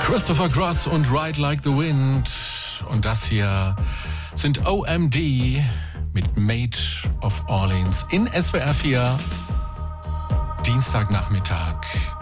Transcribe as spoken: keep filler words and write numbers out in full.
Christopher Cross und Ride Like the Wind. Und das hier sind O M D mit Maid of Orleans in S W R vier. Dienstagnachmittag.